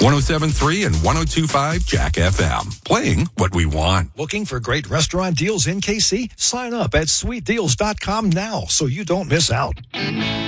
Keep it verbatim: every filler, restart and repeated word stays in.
one oh seven point three and one oh two point five Jack F M. Playing what we want. Looking for great restaurant deals in K C? Sign up at sweet deals dot com now so you don't miss out.